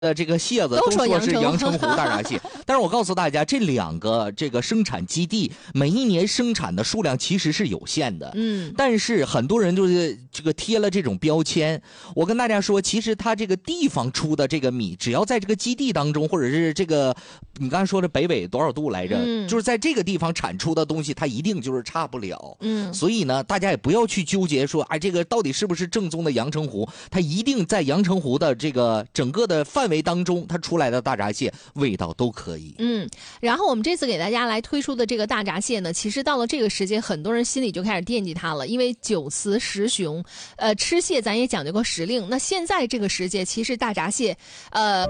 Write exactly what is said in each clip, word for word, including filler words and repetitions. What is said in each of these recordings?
的这个蟹子都说是阳澄湖大闸蟹，但是我告诉大家，这两个这个生产基地每一年生产的数量其实是有限的，嗯，但是很多人就是这个贴了这种标签。我跟大家说，其实它这个地方出的这个米，只要在这个基地当中，或者是这个你刚才说的北纬多少度来着，嗯，就是在这个地方产出的东西，它一定就是差不了，嗯，所以呢，大家也不要去纠结说，哎，这个到底是不是正宗的阳澄湖？它一定在阳澄湖的这个整个的范围当中，它出来的大闸蟹味道都可以。 嗯，然后我们这次给大家来推出的这个大闸蟹呢，其实到了这个时节，很多人心里就开始惦记它了，因为九雌十雄，呃，吃蟹咱也讲究过时令。那现在这个时节，其实大闸蟹，呃，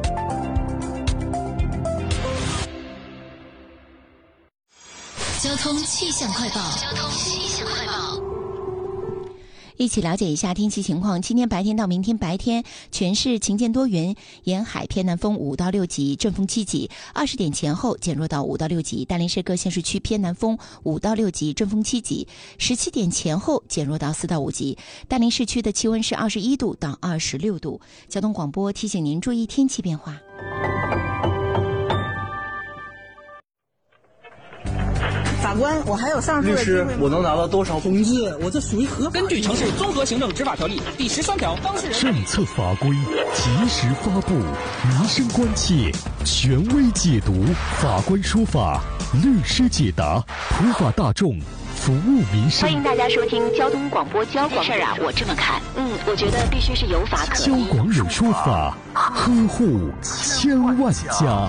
交通气象快报。交通气象快报。 一起了解一下天气情况。今天白天到明天白天，全市晴间多云，沿海偏南风五到六级，阵风七级。二十点前后减弱到五到六级。大连市各县市区偏南风五到六级，阵风七级。十七点前后减弱到四到五级。大连市区的气温是二十一度到二十六度。交通广播提醒您注意天气变化。 法官，我还有上诉的律师，我能拿到多少？ 同志，我这属于合法。 根据《城市综合行政执法条例》第十三条，当事人政策法规及时发布，民生关切权威解读，法官说法，律师解答，普法大众，服务民生。 欢迎大家收听交通广播交广。事儿啊，我这么看，嗯，我觉得必须是有法可依。 交广有说法，呵护千万家。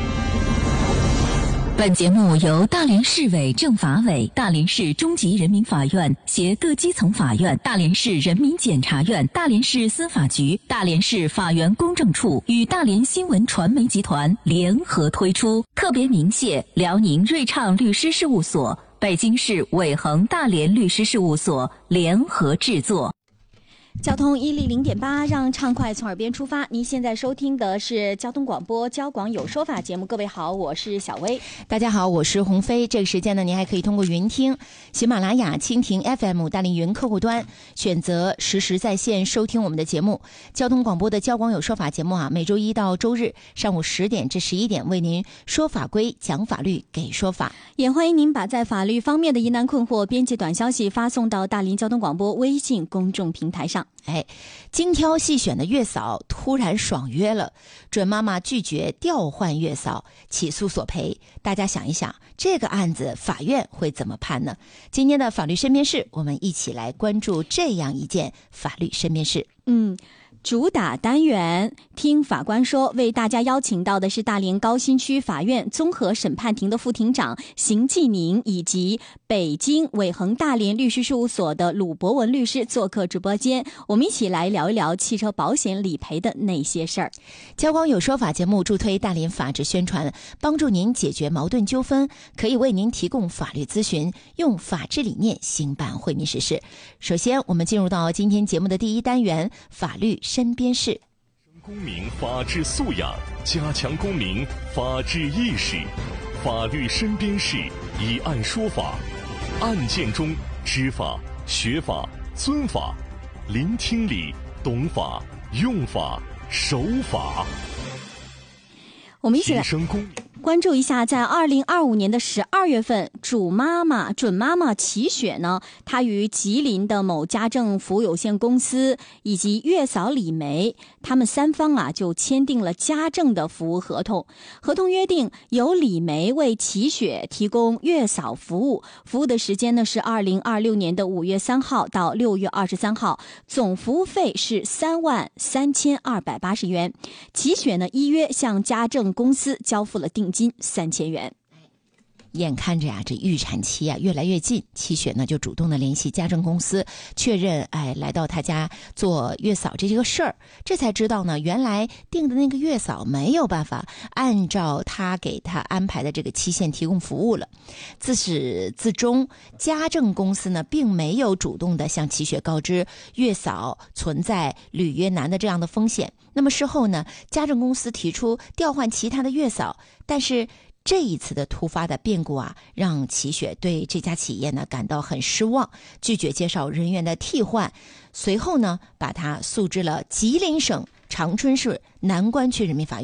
本节目由大连市委政法委、大连市中级人民法院携各基层法院、大连市人民检察院、大连市司法局、大连市法源公证处与大连新闻传媒集团联合推出，特别鸣谢辽宁瑞畅律师事务所、北京市伟恒大连律师事务所联合制作。 交通一零零点八，让畅快从耳边出发。您现在收听的是交通广播交广有说法节目。各位好，我是小薇。大家好，我是鸿飞。这个时间呢，您还可以通过云听、喜马拉雅、蜻蜓 F M、大连云客户端选择实时在线收听我们的节目。交通广播的交广有说法节目啊，每周一到周日上午十点至十一点为您说法规、讲法律、给说法。 也欢迎您把在法律方面的疑难困惑编辑短消息发送到大连交通广播微信公众平台上。 哎，精挑细选的月嫂突然爽约了，准妈妈拒绝调换月嫂，起诉索赔。大家想一想，这个案子法院会怎么判呢？今天的法律身边事，我们一起来关注这样一件法律身边事。 嗯。主打单元听法官说，为大家邀请到的是大连高新区法院综合审判庭的副庭长邢继宁，以及北京伟恒大连律师事务所的鲁博文律师做客直播间，我们一起来聊一聊汽车保险理赔的那些事儿。 交广有说法节目助推大连法治宣传，帮助您解决矛盾纠纷，可以为您提供法律咨询，用法治理念兴办惠民实事。首先，我们进入到今天节目的第一单元，法律身边事。 公民法治素养，加强公民法治意识。法律身边事，以案说法，案件中知法、学法、尊法，聆听理，懂法，用法，守法。 我们一起来关注一下，在二零二五年的十二月份，主妈妈准妈妈齐雪呢，她与吉林的某家政服务有限公司以及月嫂李梅，他们三方啊就签订了家政的服务合同。合同约定，由李梅为齐雪提供月嫂服务，服务的时间呢是二零二六年的五月三号到六月二十三号，总服务费是三万三千二百八十元。齐雪呢依约向家政公司交付了定金金三千元。 眼看着呀、啊，这预产期啊越来越近，齐雪呢就主动的联系家政公司，确认哎来到他家做月嫂这个事儿，这才知道呢，原来订的那个月嫂没有办法按照他给他安排的这个期限提供服务了。自始至终，家政公司呢并没有主动的向齐雪告知月嫂存在履约难的这样的风险。那么事后呢，家政公司提出调换其他的月嫂，但是这一次的突发的变故啊，让齐雪对这家企业呢感到很失望，拒绝接受人员的替换。随后呢，把他诉至了吉林省长春市南关区人民法院。